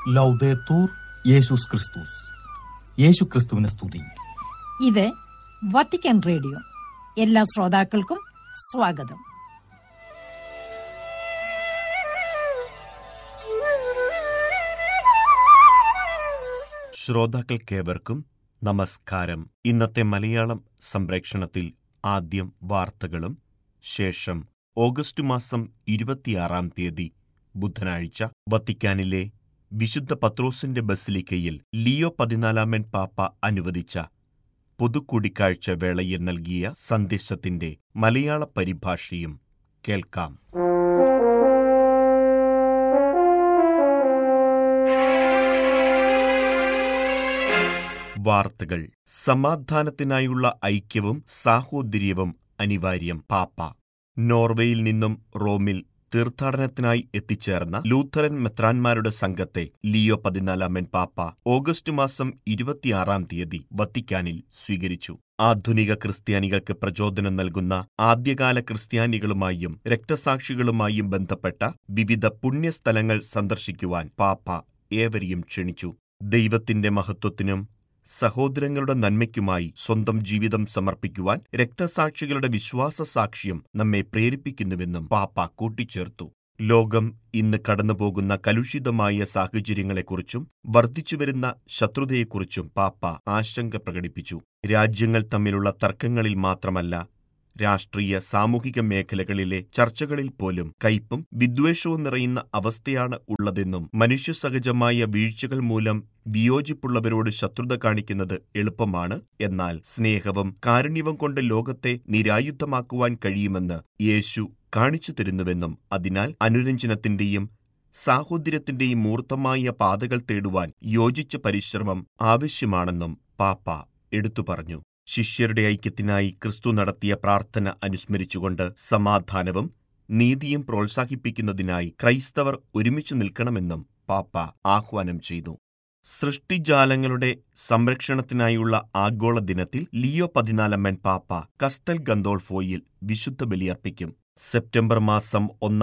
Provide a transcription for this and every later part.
ലൗദേത്തൂർ യേശുസ് ക്രിസ്തുസ്. യേശു ക്രിസ്തുവിനെ സ്തുതി. ഇത് വത്തിക്കാൻ റേഡിയോ. എല്ലാ ശ്രോതാക്കൾക്കും സ്വാഗതം. ശ്രോതാക്കൾക്കേവർക്കും നമസ്കാരം. ഇന്നത്തെ മലയാളം സംപ്രേക്ഷണത്തിൽ ആദ്യം വാർത്തകളും ശേഷം ഓഗസ്റ്റ് മാസം 26 ബുധനാഴ്ച വത്തിക്കാനിലെ വിശുദ്ധ പത്രോസിന്റെ ബസിലിക്കയിൽ ലിയോ 14 പാപ്പ അനുവദിച്ച പൊതുകൂടിക്കാഴ്ച വേളയിൽ നൽകിയ സന്ദേശത്തിന്റെ മലയാള പരിഭാഷയും കേൾക്കാം. വാർത്തകൾ. സമാധാനത്തിനായുള്ള ഐക്യവും സാഹോദര്യവും അനിവാര്യം. പാപ്പ നോർവേയിൽ നിന്നും റോമിൽ തീർത്ഥാടനത്തിനായി എത്തിച്ചേർന്ന ലൂഥറൻ മെത്രാന്മാരുടെ സംഘത്തെ ലിയോ 14 പാപ്പ ഓഗസ്റ്റ് മാസം 26 വത്തിക്കാനിൽ സ്വീകരിച്ചു. ആധുനിക ക്രിസ്ത്യാനികൾക്ക് പ്രചോദനം നൽകുന്ന ആദ്യകാല ക്രിസ്ത്യാനികളുമായും രക്തസാക്ഷികളുമായും ബന്ധപ്പെട്ട വിവിധ പുണ്യസ്ഥലങ്ങൾ സന്ദർശിക്കുവാൻ പാപ്പ ഏവരെയും ക്ഷണിച്ചു. ദൈവത്തിന്റെ മഹത്വത്തിനും സഹോദരങ്ങളുടെ നന്മയ്ക്കുമായി സ്വന്തം ജീവിതം സമർപ്പിക്കുവാൻ രക്തസാക്ഷികളുടെ വിശ്വാസസാക്ഷ്യം നമ്മെ പ്രേരിപ്പിക്കുന്നുവെന്നും പാപ്പ കൂട്ടിച്ചേർത്തു. ലോകം ഇന്ന് കടന്നുപോകുന്ന കലുഷിതമായ സാഹചര്യങ്ങളെക്കുറിച്ചും വർദ്ധിച്ചുവരുന്ന ശത്രുതയെക്കുറിച്ചും പാപ്പ ആശങ്ക പ്രകടിപ്പിച്ചു. രാജ്യങ്ങൾ തമ്മിലുള്ള തർക്കങ്ങളിൽ മാത്രമല്ല, രാഷ്ട്രീയ സാമൂഹിക മേഖലകളിലെ ചർച്ചകളിൽ പോലും കയ്പും വിദ്വേഷവും നിറയുന്ന അവസ്ഥയാണ് ഉള്ളതെന്നും മനുഷ്യസഹജമായ വീഴ്ചകൾ മൂലം വിയോജിപ്പുള്ളവരോട് ശത്രുത കാണിക്കുന്നത് എളുപ്പമാണ്, എന്നാൽ സ്നേഹവും കാരുണ്യവും കൊണ്ട് ലോകത്തെ നിരായുധമാക്കുവാൻ കഴിയുമെന്ന് യേശു കാണിച്ചു തരുന്നുവെന്നും അതിനാൽ അനുരഞ്ജനത്തിന്റെയും സാഹോദര്യത്തിന്റെയും മൂർത്തമായ പാതകൾ തേടുവാൻ യോജിച്ച പരിശ്രമം ആവശ്യമാണെന്നും പാപ്പ എടുത്തു പറഞ്ഞു. ശിഷ്യരുടെ ഐക്യത്തിനായി ക്രിസ്തു നടത്തിയ പ്രാർത്ഥന അനുസ്മരിച്ചുകൊണ്ട് സമാധാനവും നീതിയും പ്രോത്സാഹിപ്പിക്കുന്നതിനായി ക്രൈസ്തവർ ഒരുമിച്ചു നിൽക്കണമെന്നും പാപ്പ ആഹ്വാനം ചെയ്തു. സൃഷ്ടിജാലങ്ങളുടെ സംരക്ഷണത്തിനായുള്ള ആഗോള ദിനത്തിൽ ലിയോ 14 പാപ്പ കസ്തൽ ഗന്തോൾഫോയിൽ വിശുദ്ധ ബലിയർപ്പിക്കും. സെപ്റ്റംബർ മാസം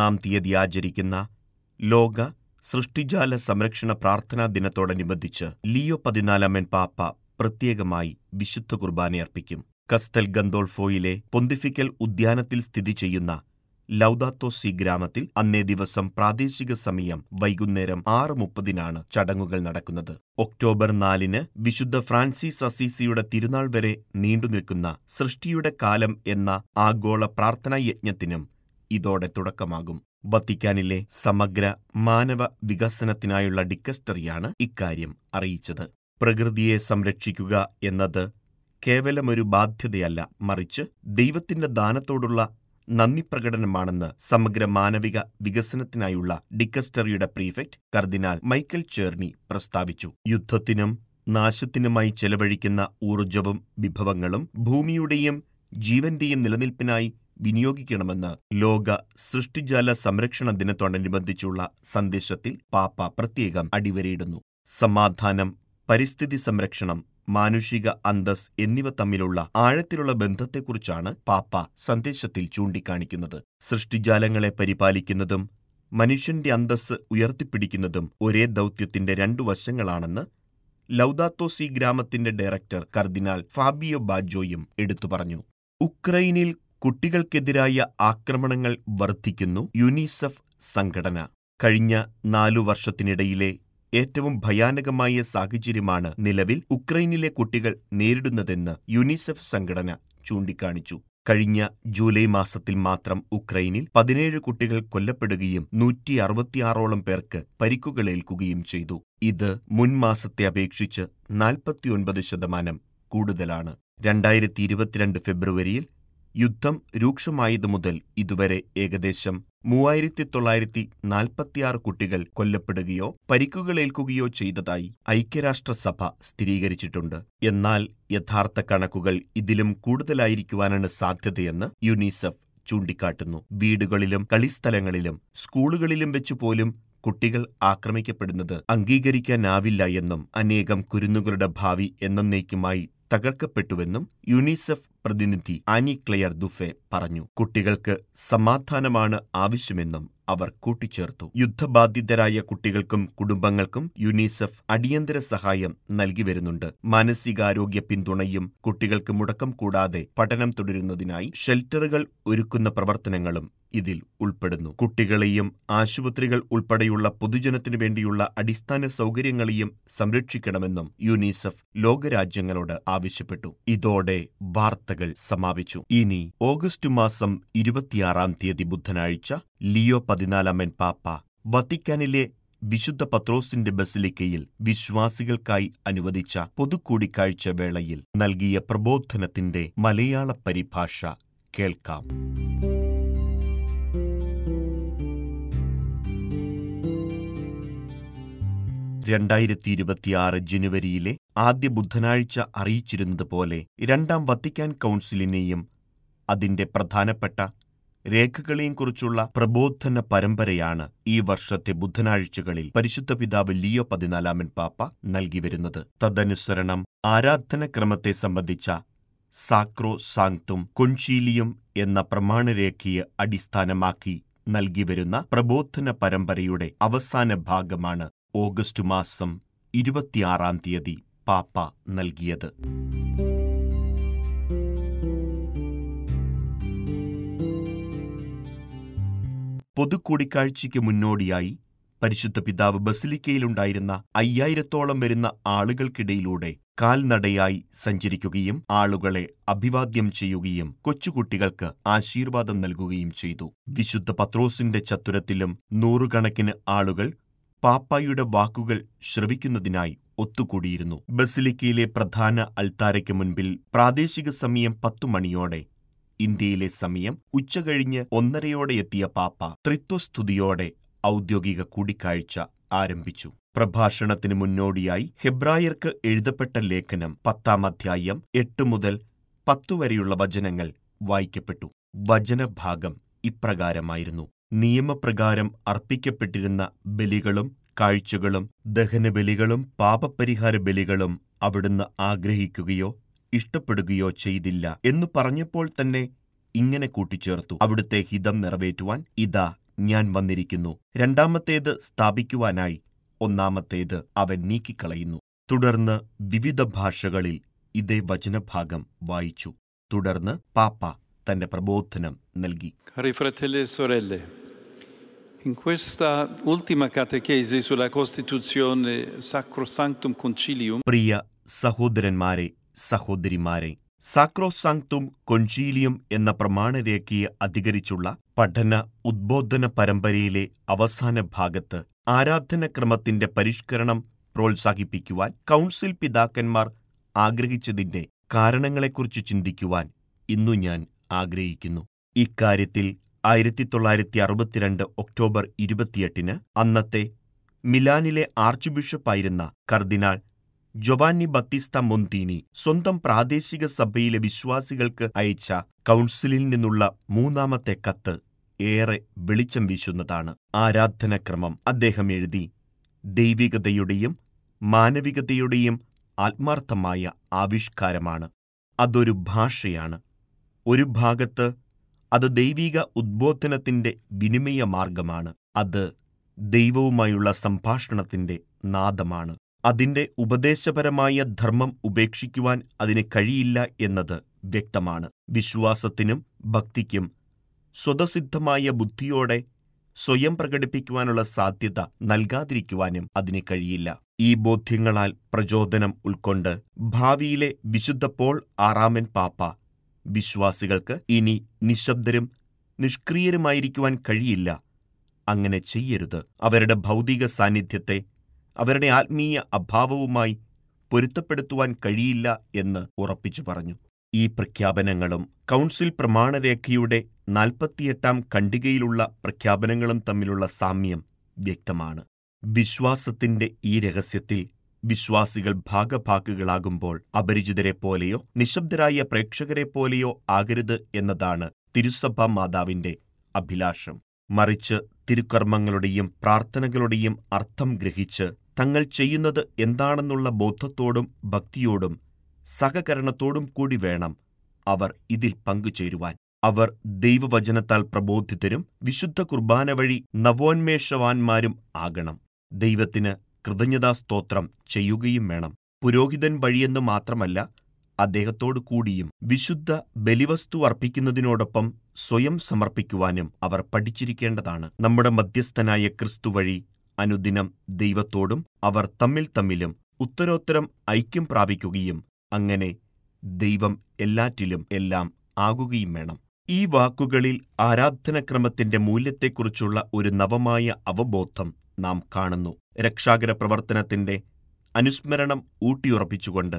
1 ആചരിക്കുന്ന ലോക സൃഷ്ടിജാല സംരക്ഷണ പ്രാർത്ഥനാ ദിനത്തോടനുബന്ധിച്ച് ലിയോ 14 പാപ്പ പ്രത്യേകമായി വിശുദ്ധ കുർബാനയർപ്പിക്കും. കസ്തൽ ഗന്തോൾഫോയിലെ പൊന്തിഫിക്കൽ ഉദ്യാനത്തിൽ സ്ഥിതി ചെയ്യുന്ന ലൗദാത്തോ സി ഗ്രാമത്തിൽ അന്നേ ദിവസം പ്രാദേശിക സമയം വൈകുന്നേരം 6:30 ചടങ്ങുകൾ നടക്കുന്നത്. ഒക്ടോബർ 4 വിശുദ്ധ ഫ്രാൻസിസ് അസീസിയുടെ തിരുനാൾ വരെ നീണ്ടുനിൽക്കുന്ന സൃഷ്ടിയുടെ കാലം എന്ന ആഗോള പ്രാർത്ഥനാ യജ്ഞത്തിനും ഇതോടെ തുടക്കമാകും. വത്തിക്കാനിലെ സമഗ്ര മാനവ വികസനത്തിനായുള്ള ഡിക്കസ്റ്ററിയാണ് ഇക്കാര്യം അറിയിച്ചത്. പ്രകൃതിയെ സംരക്ഷിക്കുക എന്നത് കേവലമൊരു ബാധ്യതയല്ല, മറിച്ച് ദൈവത്തിന്റെ ദാനത്തോടുള്ള നന്ദി പ്രകടനമാണെന്ന് സമഗ്ര മാനവിക വികസനത്തിനായുള്ള ഡിക്കസ്റ്ററിയുടെ പ്രീഫെക്ട് കർദിനാൾ മൈക്കൽ ചേർണി പ്രസ്താവിച്ചു. യുദ്ധത്തിനും നാശത്തിനുമായി ചെലവഴിക്കുന്ന ഊർജ്ജവും വിഭവങ്ങളും ഭൂമിയുടെയും ജീവന്റെയും നിലനിൽപ്പിനായി വിനിയോഗിക്കണമെന്ന് ലോക സൃഷ്ടിജാല സംരക്ഷണ ദിനത്തോടനുബന്ധിച്ചുള്ള സന്ദേശത്തിൽ പാപ്പ പ്രത്യേകം അടിവരയിടുന്നു. സമാധാനം, പരിസ്ഥിതി സംരക്ഷണം, മാനുഷിക അന്തസ് എന്നിവ തമ്മിലുള്ള ആഴത്തിലുള്ള ബന്ധത്തെക്കുറിച്ചാണ് പാപ്പ സന്ദേശത്തിൽ ചൂണ്ടിക്കാണിക്കുന്നത്. സൃഷ്ടിജാലങ്ങളെ പരിപാലിക്കുന്നതും മനുഷ്യന്റെ അന്തസ് ഉയർത്തിപ്പിടിക്കുന്നതും ഒരേ ദൗത്യത്തിന്റെ 2 വശങ്ങളാണെന്ന് ലൗദാത്തോ സി ഗ്രാമത്തിന്റെ ഡയറക്ടർ കർദിനാൾ ഫാബിയോ ബാജോയും എടുത്തു പറഞ്ഞു. ഉക്രൈനിൽ കുട്ടികൾക്കെതിരായ ആക്രമണങ്ങൾ വർദ്ധിക്കുന്നു. യുനിസെഫ് സംഘടന കഴിഞ്ഞ 4 വർഷത്തിനിടയിലെ ഏറ്റവും ഭയാനകമായ സാഹചര്യമാണ് നിലവിൽ ഉക്രൈനിലെ കുട്ടികൾ നേരിടുന്നതെന്ന് യുനിസെഫ് സംഘടന ചൂണ്ടിക്കാണിച്ചു. കഴിഞ്ഞ ജൂലൈ മാസത്തിൽ മാത്രം ഉക്രൈനിൽ 17 കുട്ടികൾ കൊല്ലപ്പെടുകയും 166ഓളം പേർക്ക് പരിക്കുകളേൽക്കുകയും ചെയ്തു. ഇത് മുൻ മാസത്തെ അപേക്ഷിച്ച് 49% കൂടുതലാണ്. 2022 ഫെബ്രുവരിയിൽ യുദ്ധം രൂക്ഷമായതു മുതൽ ഇതുവരെ ഏകദേശം 3946 കുട്ടികൾ കൊല്ലപ്പെടുകയോ പരിക്കുകളേൽക്കുകയോ ചെയ്തതായി ഐക്യരാഷ്ട്രസഭ സ്ഥിരീകരിച്ചിട്ടുണ്ട്. എന്നാൽ യഥാർത്ഥ കണക്കുകൾ ഇതിലും കൂടുതലായിരിക്കുവാനാണ് സാധ്യതയെന്ന് യുനിസെഫ് ചൂണ്ടിക്കാട്ടുന്നു. വീടുകളിലും കളിസ്ഥലങ്ങളിലും സ്കൂളുകളിലും വെച്ചുപോലും കുട്ടികൾ ആക്രമിക്കപ്പെടുന്നത് അംഗീകരിക്കാനാവില്ല എന്നും അനേകം കുരുന്നുകളുടെ ഭാവി എന്നേക്കുമായി തകർക്കപ്പെട്ടുവെന്നും യുനിസെഫ് പ്രതിനിധി ആനി ക്ലെയർ ദുഫെ പറഞ്ഞു. കുട്ടികൾക്ക് സമാധാനമാണ് ആവശ്യമെന്നും അവർ കൂട്ടിച്ചേർത്തു. യുദ്ധബാധിതരായ കുട്ടികൾക്കും കുടുംബങ്ങൾക്കും യുനിസെഫ് അടിയന്തര സഹായം നൽകി വരുന്നുണ്ട്. മാനസികാരോഗ്യ പിന്തുണയും കുട്ടികൾക്ക് മുടക്കം കൂടാതെ പഠനം തുടരുന്നതിനായി ഷെൽട്ടറുകൾ ഒരുക്കുന്ന പ്രവർത്തനങ്ങളും ഇതിൽ ഉൾപ്പെടുന്നു. കുട്ടികളെയും ആശുപത്രികൾ ഉൾപ്പെടെയുള്ള പൊതുജനത്തിനു വേണ്ടിയുള്ള അടിസ്ഥാന സൗകര്യങ്ങളെയും സംരക്ഷിക്കണമെന്നും യുനിസെഫ് ലോകരാജ്യങ്ങളോട് ആവശ്യപ്പെട്ടു. ഇതോടെ വാർത്തകൾ സമാപിച്ചു. ഇനി ഓഗസ്റ്റ് മാസം 26 ബുധനാഴ്ച ലിയോ 14 പാപ്പ വത്തിക്കാനിലെ വിശുദ്ധ പത്രോസിന്റെ ബസിലിക്കയിൽ വിശ്വാസികൾക്കായി അനുവദിച്ച പൊതുകൂടിക്കാഴ്ച വേളയിൽ നൽകിയ പ്രബോധനത്തിന്റെ മലയാള പരിഭാഷ കേൾക്കാം. 2026 ജനുവരിയിലെ ആദ്യ ബുധനാഴ്ച അറിയിച്ചിരുന്നതുപോലെ രണ്ടാം വത്തിക്കാൻ കൗൺസിലിനെയും അതിന്റെ പ്രധാനപ്പെട്ട രേഖകളെയും കുറിച്ചുള്ള പ്രബോധന പരമ്പരയാണ് ഈ വർഷത്തെ ബുധനാഴ്ചകളിൽ പരിശുദ്ധ പിതാവ് ലിയോ 14 പാപ്പ നൽകിവരുന്നത്. തദനുസരണം ആരാധനക്രമത്തെ സംബന്ധിച്ച സാക്രോ സാങ്ക്തും കൊൻചീലിയം എന്ന പ്രമാണരേഖയെ അടിസ്ഥാനമാക്കി നൽകിവരുന്ന പ്രബോധന പരമ്പരയുടെ അവസാന ഭാഗമാണ് ഓഗസ്റ്റ് മാസം 26 പാപ്പ നൽകിയത്. പൊതുകൂടിക്കാഴ്ചയ്ക്ക് മുന്നോടിയായി പരിശുദ്ധ പിതാവ് ബസിലിക്കയിലുണ്ടായിരുന്ന 5000-ഓളം വരുന്ന ആളുകൾക്കിടയിലൂടെ കാൽനടയായി സഞ്ചരിക്കുകയും ആളുകളെ അഭിവാദ്യം ചെയ്യുകയും കൊച്ചുകുട്ടികൾക്ക് ആശീർവാദം നൽകുകയും ചെയ്തു. വിശുദ്ധ പത്രോസിന്റെ ചത്തുരത്തിലും നൂറുകണക്കിന് ആളുകൾ പാപ്പായുടെ വാക്കുകൾ ശ്രവിക്കുന്നതിനായി ഒത്തുകൂടിയിരുന്നു. ബസിലിക്കയിലെ പ്രധാന അൾത്താരയ്ക്ക് മുൻപിൽ പ്രാദേശിക സമയം 10 മണിയോടെ, ഇന്ത്യയിലെ സമയം ഉച്ചകഴിഞ്ഞ് 1:30 എത്തിയ പാപ്പ ത്രിത്വസ്തുതിയോടെ ഔദ്യോഗിക കൂടിക്കാഴ്ച ആരംഭിച്ചു. പ്രഭാഷണത്തിന് മുന്നോടിയായി ഹെബ്രായർക്ക് എഴുതപ്പെട്ട ലേഖനം 10-ാം അധ്യായം 8 മുതൽ 10 വരെയുള്ള വചനങ്ങൾ വായിക്കപ്പെട്ടു. വചനഭാഗം ഇപ്രകാരമായിരുന്നു: നിയമപ്രകാരം അർപ്പിക്കപ്പെട്ടിരുന്ന ബലികളും കാഴ്ചകളും ദഹനബലികളും പാപപരിഹാര ബലികളും അവിടുന്ന് ആഗ്രഹിക്കുകയോ ഇഷ്ടപ്പെടുകയോ ചെയ്തില്ല എന്നു പറഞ്ഞപ്പോൾ തന്നെ ഇങ്ങനെ കൂട്ടിച്ചേർത്തു: അവിടുത്തെ ഹിതം നിറവേറ്റുവാൻ ഇതാ ഞാൻ വന്നിരിക്കുന്നു. രണ്ടാമത്തേത് സ്ഥാപിക്കുവാനായി ഒന്നാമത്തേത് അവൻ നീക്കിക്കളയുന്നു. തുടർന്ന് വിവിധ ഭാഷകളിൽ ഇതേ വചനഭാഗം വായിച്ചു. തുടർന്ന് പാപ്പ തന്റെ പ്രബോധനം നൽകി. Cari fratelli e sorelle, in questa ultima catechesi sulla Costituzione Sacrosanctum Concilium, പ്രിയ സഹോദരന്മാരെ, സഹോദരിമാരെ, സാക്രോസാങ്ക്തും കൊൻചീലിയം എന്ന പ്രമാണരേഖയെ അധികരിച്ചുള്ള പഠന ഉദ്ബോധന പരമ്പരയിലെ അവസാന ഭാഗത്ത് ആരാധനക്രമത്തിന്റെ പരിഷ്കരണം പ്രോത്സാഹിപ്പിക്കുവാൻ കൗൺസിൽ പിതാക്കന്മാർ ആഗ്രഹിച്ചതിന്റെ കാരണങ്ങളെക്കുറിച്ച് ചിന്തിക്കുവാൻ ഇന്നു ഞാൻ ആഗ്രഹിക്കുന്നു. ഇക്കാര്യത്തിൽ 1962 ഒക്ടോബർ 28 അന്നത്തെ മിലാനിലെ ആർച്ച് ബിഷപ്പായിരുന്ന കർദിനാൾ ജൊവാന്നി ബത്തിസ്ത മൊന്തീനി സ്വന്തം പ്രാദേശിക സഭയിലെ വിശ്വാസികൾക്ക് അയച്ച കൗൺസിലിൽ നിന്നുള്ള 3-ാമത്തെ കത്ത് ഏറെ വെളിച്ചം വീശുന്നതാണ്. ആരാധനക്രമം, അദ്ദേഹം എഴുതി, ദൈവികതയുടെയും മാനവികതയുടെയും ആത്മാർത്ഥമായ ആവിഷ്കാരമാണ്. അതൊരു ഭാഷയാണ്. ഒരു ഭാഗത്ത് അത് ദൈവിക ഉദ്ബോധനത്തിന്റെ വിനിമയ മാർഗമാണ്. അത് ദൈവവുമായുള്ള സംഭാഷണത്തിന്റെ നാദമാണ്. അതിന്റെ ഉപദേശപരമായ ധർമ്മം ഉപേക്ഷിക്കുവാൻ അതിന് കഴിയില്ല എന്നത് വ്യക്തമാണ്. വിശ്വാസത്തിനും ഭക്തിക്കും സ്വതസിദ്ധമായ ബുദ്ധിയോടെ സ്വയം പ്രകടിപ്പിക്കുവാനുള്ള സാധ്യത നൽകാതിരിക്കുവാനും അതിന് കഴിയില്ല. ഈ ബോധ്യങ്ങളാൽ പ്രചോദനം ഉൾക്കൊണ്ട് ഭാവിയിലെ വിശുദ്ധ പോൾ 6-ാമൻ പാപ്പ വിശ്വാസികൾക്ക് ഇനി നിശബ്ദരും നിഷ്ക്രിയരുമായിരിക്കുവാൻ കഴിയില്ല. അങ്ങനെ ചെയ്യരുത്. അവരുടെ ഭൗതിക സാന്നിധ്യത്തെ അവരുടെ ആത്മീയ അഭാവവുമായി പൊരുത്തപ്പെടുത്തുവാൻ കഴിയില്ല എന്ന് ഉറപ്പിച്ചു പറഞ്ഞു. ഈ പ്രഖ്യാപനങ്ങളും കൗൺസിൽ പ്രമാണരേഖയുടെ 48-ാം ഖണ്ഡികയിലുള്ള പ്രഖ്യാപനങ്ങളും തമ്മിലുള്ള സാമ്യം വ്യക്തമാണ്. വിശ്വാസത്തിന്റെ ഈ രഹസ്യത്തിൽ വിശ്വാസികൾ ഭാഗഭാക്കുകളാകുമ്പോൾ അപരിചിതരെപ്പോലെയോ നിശബ്ദരായ പ്രേക്ഷകരെപ്പോലെയോ ആകരുത് എന്നതാണ് തിരുസഭാ മാതാവിന്റെ അഭിലാഷം. മറിച്ച് തിരുക്കർമ്മങ്ങളുടെയും പ്രാർത്ഥനകളുടെയും അർത്ഥം ഗ്രഹിച്ച് തങ്ങൾ ചെയ്യുന്നത് എന്താണെന്നുള്ള ബോധത്തോടും ഭക്തിയോടും സഹകരണത്തോടും കൂടി വേണം അവർ ഇതിൽ പങ്കുചേരുവാൻ. അവർ ദൈവവചനത്താൽ പ്രബോധിതരും വിശുദ്ധ കുർബാന വഴി നവോന്മേഷവാന്മാരും ആകണം. ദൈവത്തിന് കൃതജ്ഞതാസ്തോത്രം ചെയ്യുകയും വേണം. പുരോഹിതൻ വഴിയെന്ന് മാത്രമല്ല, അദ്ദേഹത്തോടു കൂടിയും വിശുദ്ധ ബലിവസ്തു അർപ്പിക്കുന്നതിനോടൊപ്പം സ്വയം സമർപ്പിക്കുവാനും അവർ പഠിച്ചിരിക്കേണ്ടതാണ്. നമ്മുടെ മധ്യസ്ഥനായ ക്രിസ്തു വഴി അനുദിനം ദൈവത്തോടും അവർ തമ്മിലും ഉത്തരോത്തരം ഐക്യം പ്രാപിക്കുകയും അങ്ങനെ ദൈവം എല്ലാറ്റിലും എല്ലാം ആകുകയും വേണം. ഈ വാക്കുകളിൽ ആരാധനക്രമത്തിന്റെ മൂല്യത്തെക്കുറിച്ചുള്ള ഒരു നവമായ അവബോധം നാം കാണുന്നു. രക്ഷാകര പ്രവർത്തനത്തിന്റെ അനുസ്മരണം ഊട്ടിയുറപ്പിച്ചുകൊണ്ട്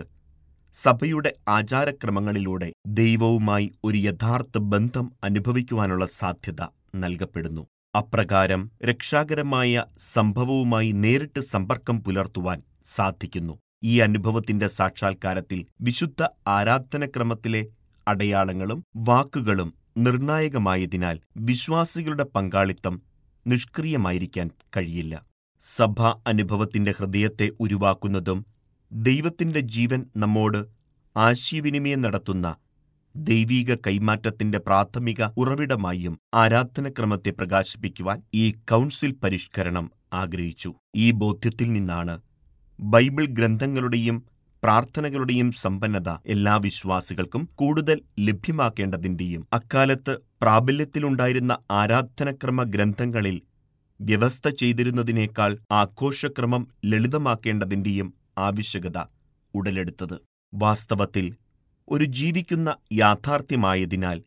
സഭയുടെ ആചാരക്രമങ്ങളിലൂടെ ദൈവവുമായി ഒരു യഥാർത്ഥ ബന്ധം അനുഭവിക്കുവാനുള്ള സാധ്യത നൽകപ്പെടുന്നു. അപ്രകാരം രക്ഷാകരമായ സംഭവവുമായി നേരിട്ട് സമ്പർക്കം പുലർത്തുവാൻ സാധിക്കുന്നു. ഈ അനുഭവത്തിന്റെ സാക്ഷാത്കാരത്തിൽ വിശുദ്ധ ആരാധനക്രമത്തിലെ അടയാളങ്ങളും വാക്കുകളും നിർണായകമായതിനാൽ വിശ്വാസികളുടെ പങ്കാളിത്തം നിഷ്ക്രിയമായിരിക്കാൻ കഴിയില്ല. സഭാ അനുഭവത്തിന്റെ ഹൃദയത്തെ ഉരുവാക്കുന്നതും ദൈവത്തിന്റെ ജീവൻ നമ്മോട് ആശയവിനിമയം നടത്തുന്ന ദൈവീക കൈമാറ്റത്തിന്റെ പ്രാഥമിക ഉറവിടമായും ആരാധനക്രമത്തെ പ്രകാശിപ്പിക്കുവാൻ ഈ കൗൺസിൽ പരിഷ്കരണം ആഗ്രഹിച്ചു. ഈ ബോധ്യത്തിൽ നിന്നാണ് ബൈബിൾ ഗ്രന്ഥങ്ങളുടെയും പ്രാർത്ഥനകളുടെയും സമ്പന്നത എല്ലാ വിശ്വാസികൾക്കും കൂടുതൽ ലഭ്യമാക്കേണ്ടതിന്റെയും അക്കാലത്ത് പ്രാബല്യത്തിലുണ്ടായിരുന്ന ആരാധനക്രമ ഗ്രന്ഥങ്ങളിൽ വ്യവസ്ഥ ചെയ്തിരുന്നതിനേക്കാൾ ആഘോഷക്രമം ലളിതമാക്കേണ്ടതിന്റെയും ആവശ്യകത ഉടലെടുത്തത്. വാസ്തവത്തിൽ ഒരു ജീവിക്കുന്ന യാഥാർത്ഥ്യമായതിനാൽ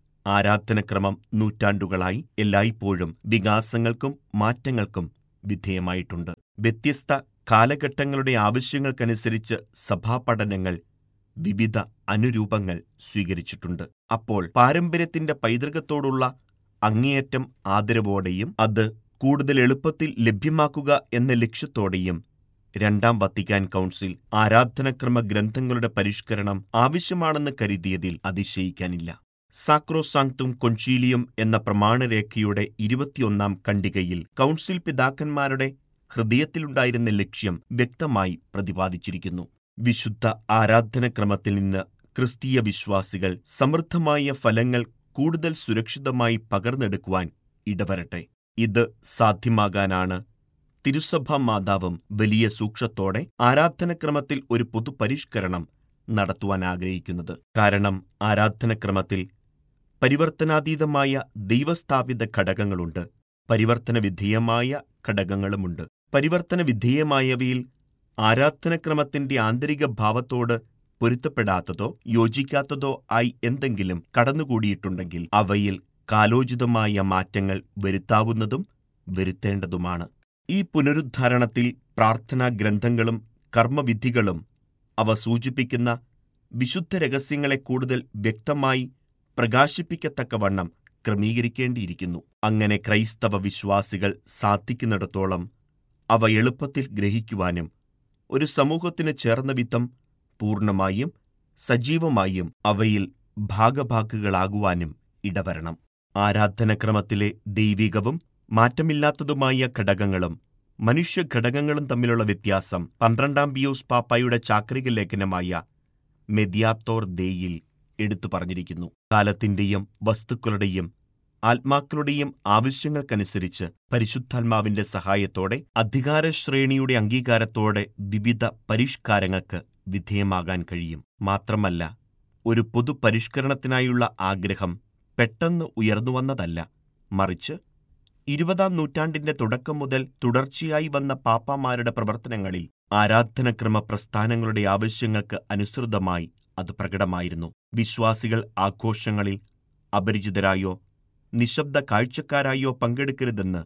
ആരാധനക്രമം നൂറ്റാണ്ടുകളായി എല്ലായ്പ്പോഴും വികാസങ്ങൾക്കും മാറ്റങ്ങൾക്കും വിധേയമായിട്ടുണ്ട്. വ്യത്യസ്ത കാലഘട്ടങ്ങളുടെ ആവശ്യങ്ങൾക്കനുസരിച്ച് സഭാപഠനങ്ങൾ വിവിധ അനുരൂപങ്ങൾ സ്വീകരിച്ചിട്ടുണ്ട്. അപ്പോൾ പാരമ്പര്യത്തിന്റെ പൈതൃകത്തോടുള്ള അങ്ങേയറ്റം ആദരവോടെയും അത് കൂടുതൽ എളുപ്പത്തിൽ ലഭ്യമാക്കുക എന്ന ലക്ഷ്യത്തോടെയും രണ്ടാം വത്തിക്കാൻ കൗൺസിൽ ആരാധനക്രമ ഗ്രന്ഥങ്ങളുടെ പരിഷ്കരണം ആവശ്യമാണെന്ന് കരുതിയതിൽ അതിശയിക്കാനില്ല. സാക്രോസാങ്ക്തും കൊൻചീലിയം എന്ന പ്രമാണരേഖയുടെ 21-ാം ഖണ്ഡികയിൽ കൗൺസിൽ പിതാക്കന്മാരുടെ ഹൃദയത്തിലുണ്ടായിരുന്ന ലക്ഷ്യം വ്യക്തമായി പ്രതിപാദിച്ചിരിക്കുന്നു. വിശുദ്ധ ആരാധനക്രമത്തിൽ നിന്ന് ക്രിസ്തീയ വിശ്വാസികൾ സമൃദ്ധമായ ഫലങ്ങൾ കൂടുതൽ സുരക്ഷിതമായി പകർന്നെടുക്കുവാൻ ഇടവരട്ടെ. ഇത് സാധ്യമാകാനാണ് തിരുസഭാ മാതാവും വലിയ സൂക്ഷ്മത്തോടെ ആരാധനക്രമത്തിൽ ഒരു പൊതുപരിഷ്കരണം നടത്തുവാൻ ആഗ്രഹിക്കുന്നത്. കാരണം ആരാധനക്രമത്തിൽ പരിവർത്തനാതീതമായ ദൈവസ്ഥാപിത ഘടകങ്ങളുണ്ട്, പരിവർത്തനവിധേയമായ ഘടകങ്ങളുമുണ്ട്. പരിവർത്തനവിധേയമായവയിൽ ആരാധനക്രമത്തിന്റെ ആന്തരിക ഭാവത്തോട് പൊരുത്തപ്പെടാത്തതോ യോജിക്കാത്തതോ ആയി എന്തെങ്കിലും കടന്നുകൂടിയിട്ടുണ്ടെങ്കിൽ അവയിൽ കാലോചിതമായ മാറ്റങ്ങൾ വരുത്താവുന്നതും വരുത്തേണ്ടതുമാണ്. ഈ പുനരുദ്ധാരണത്തിൽ പ്രാർത്ഥനാ ഗ്രന്ഥങ്ങളും കർമ്മവിധികളും അവ സൂചിപ്പിക്കുന്ന വിശുദ്ധ രഹസ്യങ്ങളെ കൂടുതൽ വ്യക്തമായി പ്രകാശിപ്പിക്കത്തക്കവണ്ണം ക്രമീകരിക്കേണ്ടിയിരിക്കുന്നു. അങ്ങനെ ക്രൈസ്തവ വിശ്വാസികൾ സാധിക്കുന്നിടത്തോളം അവ എളുപ്പത്തിൽ ഗ്രഹിക്കുവാനും ഒരു സമൂഹത്തിന് ചേർന്ന വിധം പൂർണ്ണമായും സജീവമായും അവയിൽ ഭാഗഭാക്കുകളാകുവാനും ഇടവരണം. ആരാധനക്രമത്തിലെ ദൈവികവും മാറ്റമില്ലാത്തതുമായ ഘടകങ്ങളും മനുഷ്യഘടകങ്ങളും തമ്മിലുള്ള വ്യത്യാസം 12-ാം പിയൂസ് പാപ്പായുടെ ചാക്രിക ലേഖനമായ മെദിയാത്തോർ ദേയിൽ എടുത്തു പറഞ്ഞിരിക്കുന്നു. കാലത്തിന്റെയും വസ്തുക്കളുടെയും ആത്മാക്കളുടെയും ആവശ്യങ്ങൾക്കനുസരിച്ച് പരിശുദ്ധാത്മാവിന്റെ സഹായത്തോടെ അധികാരശ്രേണിയുടെ അംഗീകാരത്തോടെ വിവിധ പരിഷ്കാരങ്ങൾക്ക് വിധേയമാകാൻ കഴിയും. മാത്രമല്ല, ഒരു പൊതുപരിഷ്കരണത്തിനായുള്ള ആഗ്രഹം പെട്ടെന്ന് ഉയർന്നുവന്നതല്ല, മറിച്ച് 20-ാം നൂറ്റാണ്ടിന്റെ തുടക്കം മുതൽ തുടർച്ചയായി വന്ന പാപ്പാമാരുടെ പ്രവർത്തനങ്ങളിൽ ആരാധനക്രമ പ്രസ്ഥാനങ്ങളുടെ ആവശ്യങ്ങൾക്ക് അനുസൃതമായി അത് പ്രകടമായിരുന്നു. വിശ്വാസികൾ ആഘോഷങ്ങളിൽ അപരിചിതരായോ നിശബ്ദ കാഴ്ചക്കാരായോ പങ്കെടുക്കരുതെന്ന്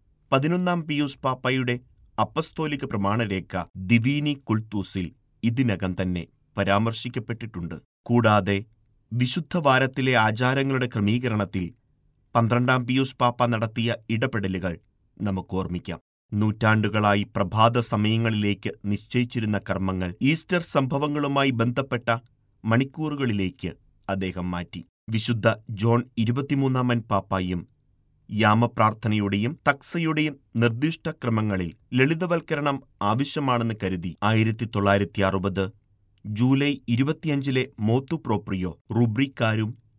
11-ാം പിയൂസ് പാപ്പായുടെ അപ്പസ്തോലിക പ്രമാണരേഖ ദിവീനി കുൾത്തൂസിൽ ഇതിനകം തന്നെ പരാമർശിക്കപ്പെട്ടിട്ടുണ്ട്. കൂടാതെ വിശുദ്ധവാരത്തിലെ ആചാരങ്ങളുടെ ക്രമീകരണത്തിൽ 12-ാം പിയൂസ് പാപ്പ നടത്തിയ ഇടപെടലുകൾ നമുക്ക് ഓർമ്മിക്കാം. നൂറ്റാണ്ടുകളായി പ്രഭാത സമയങ്ങളിലേക്ക് നിശ്ചയിച്ചിരുന്ന കർമ്മങ്ങൾ ഈസ്റ്റർ സംഭവങ്ങളുമായി ബന്ധപ്പെട്ട മണിക്കൂറുകളിലേക്ക് അദ്ദേഹം മാറ്റി. വിശുദ്ധ ജോൺ 23-ാമൻ പാപ്പായും യാമപ്രാർത്ഥനയുടെയും തക്സയുടെയും നിർദ്ദിഷ്ട ക്രമങ്ങളിൽ ലളിതവൽക്കരണം ആവശ്യമാണെന്ന് കരുതി 1960 ജൂലൈ 25-ലെ മോത്തു പ്രോപ്രിയോ റുബ്രിക്കാരും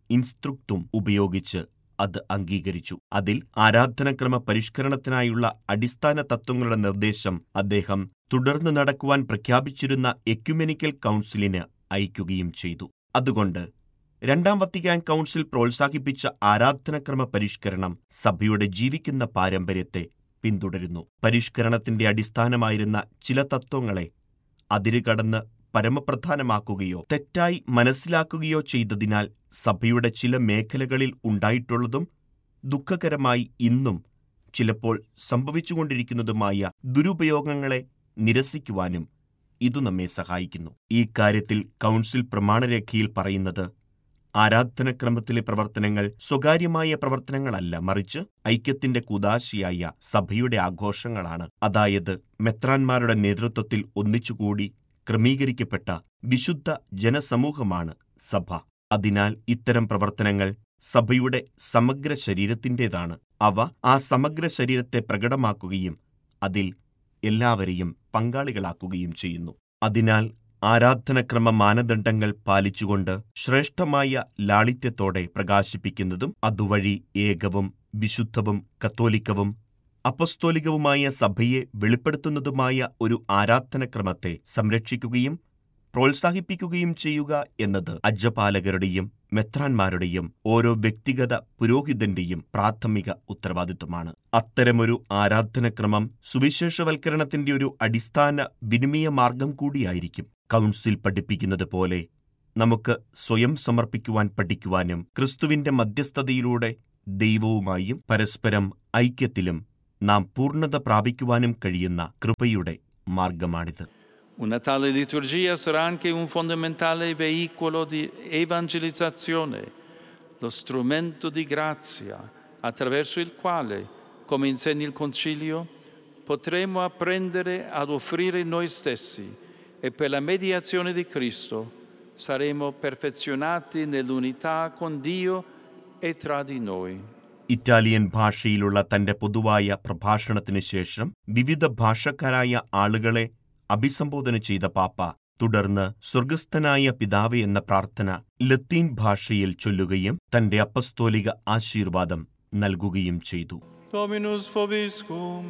ഇൻസ്ട്രുക്തും ഉപയോഗിച്ച് അത് അംഗീകരിച്ചു. അതിൽ ആരാധനക്രമ പരിഷ്കരണത്തിനായുള്ള അടിസ്ഥാന തത്വങ്ങളുടെ നിർദ്ദേശം അദ്ദേഹം തുടർന്ന് നടക്കുവാൻ പ്രഖ്യാപിച്ചിരുന്ന എക്യുമെനിക്കൽ കൗൺസിലിന് അയക്കുകയും ചെയ്തു. അതുകൊണ്ട് രണ്ടാം വത്തിക്കാൻ കൗൺസിൽ പ്രോത്സാഹിപ്പിച്ച ആരാധനക്രമ പരിഷ്കരണം സഭയുടെ ജീവിക്കുന്ന പാരമ്പര്യത്തെ പിന്തുടരുന്നു. പരിഷ്കരണത്തിന്റെ അടിസ്ഥാനമായിരുന്ന ചില തത്വങ്ങളെ അതിരുകടന്ന് പരമപ്രധാനമാക്കുകയോ തെറ്റായി മനസ്സിലാക്കുകയോ ചെയ്തതിനാൽ സഭയുടെ ചില മേഖലകളിൽ ഉണ്ടായിട്ടുള്ളതും ദുഃഖകരമായി ഇന്നും ചിലപ്പോൾ സംഭവിച്ചുകൊണ്ടിരിക്കുന്നതുമായ ദുരുപയോഗങ്ങളെ നിരസിക്കുവാനും ഇതു നമ്മെ സഹായിക്കുന്നു. ഈ കാര്യത്തിൽ കൗൺസിൽ പ്രമാണരേഖയിൽ പറയുന്നത് ആരാധനക്രമത്തിലെ പ്രവർത്തനങ്ങൾ സ്വകാര്യമായ പ്രവർത്തനങ്ങളല്ല, മറിച്ച് ഐക്യത്തിന്റെ കൂദാശയായ സഭയുടെ ആഘോഷങ്ങളാണ്. അതായത് മെത്രാന്മാരുടെ നേതൃത്വത്തിൽ ഒന്നിച്ചുകൂടി ക്രമീകരിക്കപ്പെട്ട വിശുദ്ധ ജനസമൂഹമാണ് സഭ. അതിനാൽ ഇത്തരം പ്രവർത്തനങ്ങൾ സഭയുടെ സമഗ്ര ശരീരത്തിൻ്റെതാണ്. അവ ആ സമഗ്ര ശരീരത്തെ പ്രകടമാക്കുകയും അതിൽ എല്ലാവരെയും പങ്കാളികളാക്കുകയും ചെയ്യുന്നു. അതിനാൽ ആരാധനക്രമ മാനദണ്ഡങ്ങൾ പാലിച്ചുകൊണ്ട് ശ്രേഷ്ഠമായ ലാളിത്യത്തോടെ പ്രകാശിപ്പിക്കുന്നതും അതുവഴി ഏകവും വിശുദ്ധവും കത്തോലിക്കവും അപ്പസ്തോലികവുമായ സഭയെ വെളിപ്പെടുത്തുന്നതുമായ ഒരു ആരാധനക്രമത്തെ സംരക്ഷിക്കുകയും പ്രോത്സാഹിപ്പിക്കുകയും ചെയ്യുക എന്നത് അജപാലകരുടെയും മെത്രാന്മാരുടെയും ഓരോ വ്യക്തിഗത പുരോഹിതന്റെയും പ്രാഥമിക ഉത്തരവാദിത്വമാണ്. അത്തരമൊരു ആരാധനക്രമം സുവിശേഷവൽക്കരണത്തിന്റെ ഒരു അടിസ്ഥാന വിനിമയ മാർഗം കൂടിയായിരിക്കും. കൗൺസിൽ പഠിപ്പിക്കുന്നത് പോലെ നമുക്ക് സ്വയം സമർപ്പിക്കുവാൻ പഠിക്കുവാനും ക്രിസ്തുവിന്റെ മധ്യസ്ഥതയിലൂടെ ദൈവവുമായും പരസ്പരം ഐക്യത്തിലും നാം പൂർണ്ണത പ്രാപിക്കുവാനും കഴിയുന്ന കൃപയുടെ മാർഗമാണിത്. Una tale liturgia sarà anche un fondamentale veicolo di evangelizzazione, lo strumento di grazia attraverso il quale, come insegna il Concilio, potremo apprendere ad offrire noi stessi e per la mediazione di Cristo saremo perfezionati nell'unità con Dio e tra di noi. Italian ഭാഷയിലുള്ള തന്റെ പൊതുവായ പ്രഭാഷണത്തിനു ശേഷം വിവിധ ഭാഷക്കാരായ ആളുകളെ അഭിസംബോധന ചെയ്ത പാപ്പ തുടർന്ന് സ്വർഗസ്ഥനായ പിതാവേ എന്ന പ്രാർത്ഥന ലത്തീൻ ഭാഷയിൽ ചൊല്ലുകയും തന്റെ അപ്പസ്തോലിക ആശീർവാദം നൽകുകയും ചെയ്തു. Dominus vobiscum.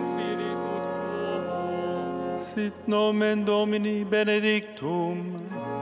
Sit nomen Domini benedictum.